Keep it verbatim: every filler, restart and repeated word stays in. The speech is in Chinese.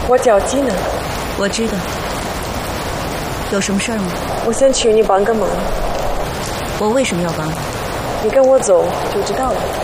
我叫技能。 我知道。有什么事儿吗？ 我想求你帮个忙。 我为什么要帮你？ 你跟我走就知道了。